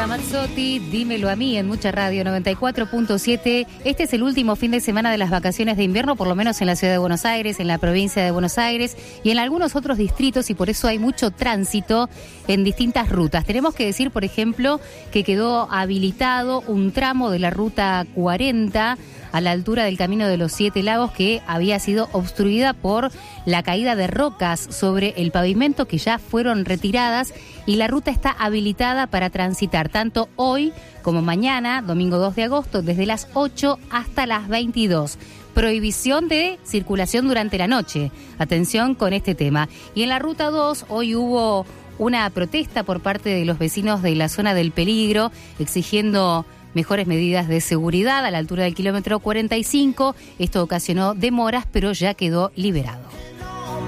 Ramazzotti, dímelo a mí en Mucha Radio 94.7. Este es el último fin de semana de las vacaciones de invierno, por lo menos en la ciudad de Buenos Aires, en la provincia de Buenos Aires y en algunos otros distritos, y por eso hay mucho tránsito en distintas rutas. Tenemos que decir, por ejemplo, que quedó habilitado un tramo de la ruta 40 a la altura del Camino de los Siete Lagos, que había sido obstruida por la caída de rocas sobre el pavimento, que ya fueron retiradas, y la ruta está habilitada para transitar tanto hoy como mañana, domingo 2 de agosto, desde las 8 hasta las 22. Prohibición de circulación durante la noche. Atención con este tema. Y en la ruta 2 hoy hubo una protesta por parte de los vecinos de la zona del peligro, exigiendo mejores medidas de seguridad a la altura del kilómetro 45. Esto ocasionó demoras, pero ya quedó liberado.